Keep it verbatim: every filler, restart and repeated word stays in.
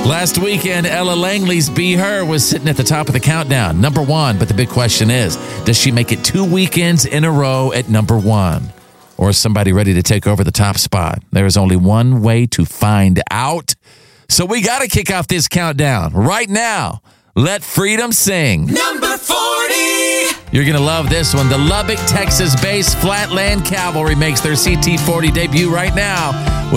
Last weekend, Ella Langley's Be Her was sitting at the top of the countdown, number one. But the big question is, does she make it two weekends in a row at number one? Or is somebody ready to take over the top spot? There is only one way to find out. So we got to kick off this countdown right now. Let freedom sing. Number forty. You're going to love this one. The Lubbock, Texas-based Flatland Cavalry makes their C T forty debut right now.